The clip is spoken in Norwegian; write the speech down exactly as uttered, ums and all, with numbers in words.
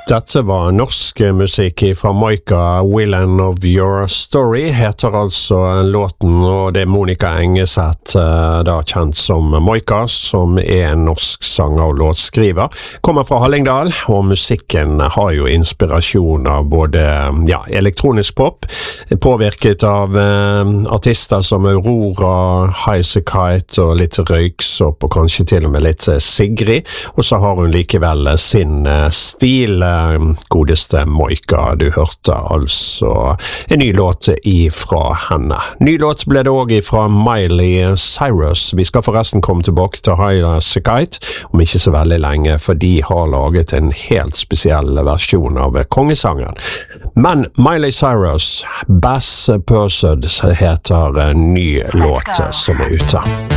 Dette var norsk musikk fra Moika, Villain of Your Story, heter altså låten, og det er Monica Engeseth, da kjent som Moika, som er en norsk sanger og låtskriver. Kommer fra Hallingdal, og musikken har jo inspirasjon av både ja, elektronisk pop, påvirket av eh, artister som Aurora, Highasakite og litt Røyksopp, og kanskje til og med litt Sigrid, og så har hun likevel sin eh, stil, godeste Moika. Du hørte altså en ny låt ifra henne. Ny låt ble det også ifra Miley Cyrus. Vi skal forresten komme tilbake til Highasakite om ikke så veldig lenge, for de har laget en helt spesiell versjon av kongesangen. Men Miley Cyrus, Bass Pursued, heter en ny låt som er ute.